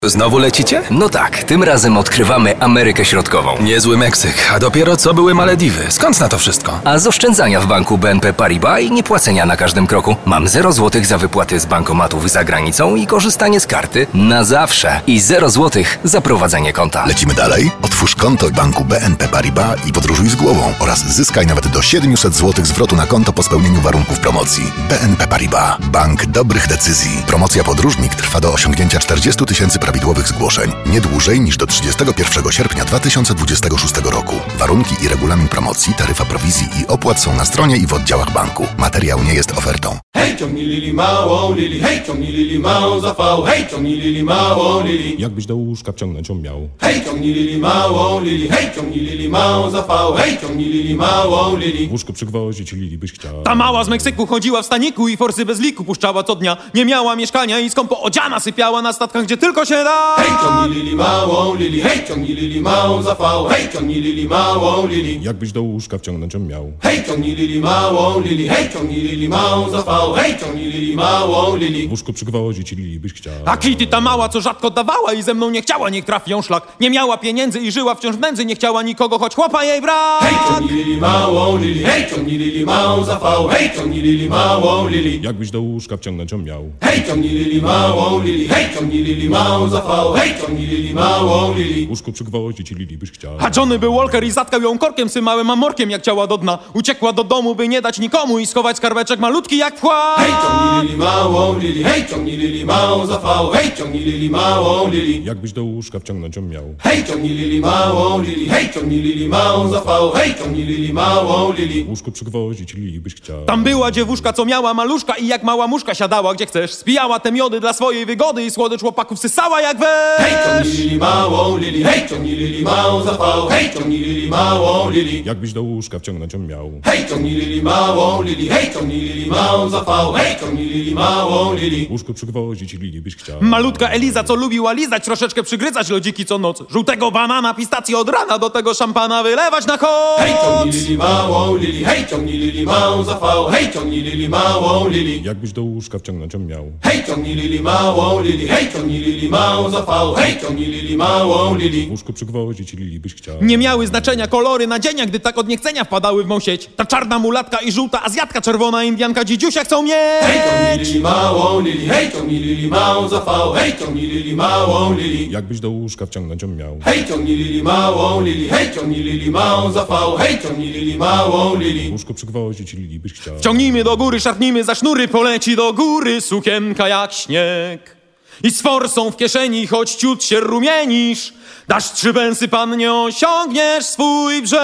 Znowu lecicie? No tak, tym razem odkrywamy Amerykę Środkową. Niezły Meksyk, a dopiero co były Malediwy. Skąd na to wszystko? A z oszczędzania w banku BNP Paribas i niepłacenia na każdym kroku. Mam 0 zł za wypłaty z bankomatów za granicą i korzystanie z karty na zawsze. I 0 zł za prowadzenie konta. Lecimy dalej? Otwórz konto w banku BNP Paribas i podróżuj z głową oraz zyskaj nawet do 700 zł zwrotu na konto po spełnieniu warunków promocji. BNP Paribas. Bank dobrych decyzji. Promocja podróżnik trwa do osiągnięcia 40 000 prawidłowych zgłoszeń. Nie dłużej niż do 31 sierpnia 2026 roku. Warunki i regulamin promocji, taryfa prowizji i opłat są na stronie i w oddziałach banku. Materiał nie jest ofertą. Hej, ciągnij lili małą lili, hej, ciągnij lili małą zapał, hej, ciągnij lili małą lili. Jakbyś do łóżka wciągnąć ją miał. Hej, ciągnij lili małą lili, hej, ciągnij lili małą zapał, hej, ciągnij lili małą lili. W łóżku przygwoździć lili byś chciał. Ta mała z Meksyku chodziła w staniku i forsy bez liku puszczała co dnia. Nie miała mieszkania i skąpo odziana sypiała na statkach, gdzie tylko się da. Hej, ciągnij lili małą lili, hej, ciągnij lili małą zapał, hej, ciągnij lili małą lili. Jakbyś do łóżka wciągnąć ją miał. Hej, ciągnij lili małą lili, hej, ciągnij lili małą zapał, hej, ciągnij lili małą lili. W łóżku przygwoździć lili byś chciał. A Kitty ta mała, co rzadko dawała i ze mną nie chciała, niech trafi ją szlak. Nie miała pieniędzy i żyła wciąż w nędzy, nie chciała nikogo, choć chłopa jej brak. Hej, ciągnij lili małą lili, hej, ciągnij lili małą zapał, hej, ciągnij lili małą lili. Jakbyś do łóżka wciągnąć ją miał. Hej, ciągnij lili małą lili, hej, ciągnij lili małą zapał, hej, ciągnij lili małą lili. W łóżku przygwoździć lili byś chciał. A Johnny był Walker i zatkał ją korkiem symałym amorkiem, jak ciała do dna. Uciekła do domu, by nie dać nikomu i schować skarbeczek malutki jak wkład. Hej, ciągnij lili małą lili, hej, ciągnij lili małą zapał, hej, ciągnij lili małą lili. Jakbyś do łóżka wciągnąć ją miał. Hej, ciągnij lili małą lili, hej, ciągnij lili małą zapał, hej, ciągnij lili małą lili. W łóżku przygwoździć lili byś chciał. Tam była dziewuszka, co miała maluszka i jak mała muszka siadała gdzie chcesz. Spijała te miody dla swojej wygody i słodycz chłopaków sysała jak wesz. Hej, ciągnij lili małą lili, hej, ciągnij lili małą zapał, hej, ciągnij lili małą lili. Jakbyś do łóżka wciągnąć ją miał. Hej, ciągnij lili małą lili, hej, ciągnij lili małą zapał, hej, ciągnij lili małą lili. W łóżku przygwoździć lili byś chciał. Malutka Eliza, co lubiła lizać, troszeczkę przygryzać lodziki co noc. Żółtego banana, pistację od rana, do tego szampana wylewać na koc. Hej, ciągnij lili małą lili, hej, ciągnij lili małą zapał, hej, ciągnij lili małą lili. Jakbyś do łóżka wciągnąć ją miał. Hej, ciągnij lili małą lili, hej, ciągnij lili małą zapał, hej, ciągnij lili małą lili. W łóżku przygwoździć lili byś chciał. Nie miały znaczenia kolory nadzienia, gdy tak od niechcenia wpadały w mą sieć. Ta czarna mulatka i żółta azjatka, czerwona indianka, dzidziusia chcą mieć. Hej, ciągnij lili małą lili, hej, ciągnij lili małą zapał, hej, ciągnij lili małą lili. Jakbyś do łóżka wciągnąć ją miał. Hej, ciągnij lili małą lili, hej, ciągnij lili małą zapał, hej, ciągnij lili małą W lili. łóżku przygwoździć lili byś chciał. Ciągnijmy do góry, szarpnijmy za sznury, poleci do góry sukienka jak śnieg. I z forsą w kieszeni, choć ciut się rumienisz, dasz 3 węsy, pannie, osiągniesz swój brzeg.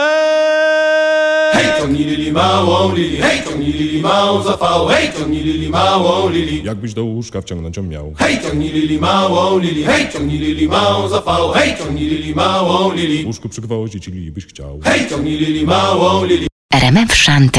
Hej, ciągnij lili małą lili, hej, ciągnij lili małą zapał, hej, ciągnij lili małą lili. Jakbyś do łóżka wciągnąć ją miał. Hej, ciągnij lili małą lili, hej, ciągnij lili małą zapał, hej, ciągnij lili małą W lili. łóżku przygwoździć lili byś chciał. Hej, ciągnij lili małą lili. RMF Shanty.